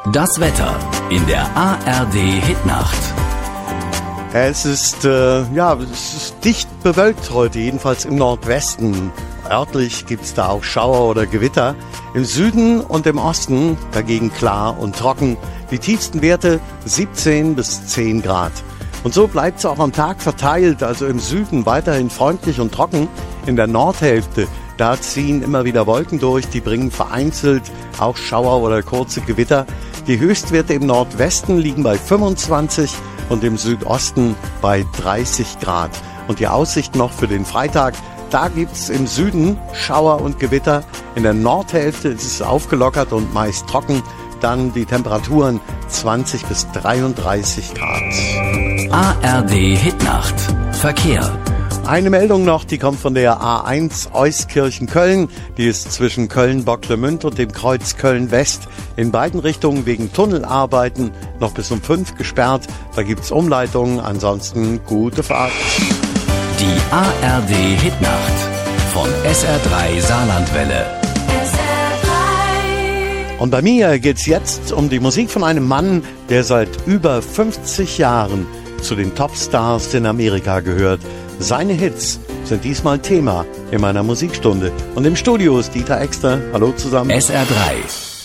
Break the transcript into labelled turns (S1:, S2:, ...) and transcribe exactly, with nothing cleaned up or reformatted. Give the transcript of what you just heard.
S1: Das Wetter in der A R D-Hitnacht.
S2: Es ist, äh, ja, es ist dicht bewölkt heute, jedenfalls im Nordwesten. Örtlich gibt's da auch Schauer oder Gewitter. Im Süden und im Osten dagegen klar und trocken. Die tiefsten Werte siebzehn bis zehn Grad. Und so bleibt's auch am Tag verteilt, also im Süden weiterhin freundlich und trocken. In der Nordhälfte, da ziehen immer wieder Wolken durch, die bringen vereinzelt auch Schauer oder kurze Gewitter. Die Höchstwerte im Nordwesten liegen bei fünfundzwanzig und im Südosten bei dreißig Grad. Und die Aussicht noch für den Freitag, da gibt's im Süden Schauer und Gewitter. In der Nordhälfte ist es aufgelockert und meist trocken. Dann die Temperaturen zwanzig bis dreiunddreißig Grad.
S1: A R D-Hitnacht. Verkehr.
S2: Eine Meldung noch, die kommt von der A eins Euskirchen-Köln. Die ist zwischen Köln-Bocklemünd und dem Kreuz Köln-West in beiden Richtungen wegen Tunnelarbeiten noch bis um fünf gesperrt. Da gibt's Umleitungen, ansonsten gute Fahrt.
S1: Die A R D-Hitnacht von S R drei Saarlandwelle.
S2: Und bei mir geht's jetzt um die Musik von einem Mann, der seit über fünfzig Jahren zu den Topstars in Amerika gehört. Seine Hits sind diesmal Thema in meiner Musikstunde. Und im Studio ist Dieter Exter. Hallo zusammen.
S1: S R drei.